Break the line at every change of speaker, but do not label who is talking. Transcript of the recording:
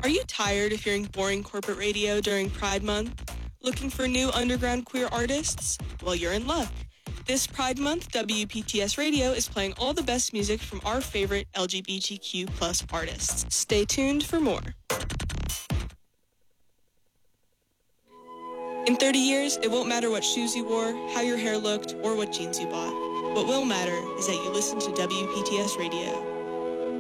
Are you tired of hearing boring corporate radio during Pride Month? Looking for new underground queer artists? Well, you're in luck. This Pride Month, WPTS Radio is playing all the best music from our favorite LGBTQ plus artists. Stay tuned for more. In 30 years, it won't matter what shoes you wore, how your hair looked, or what jeans you bought. What will matter is that you listen to WPTS Radio.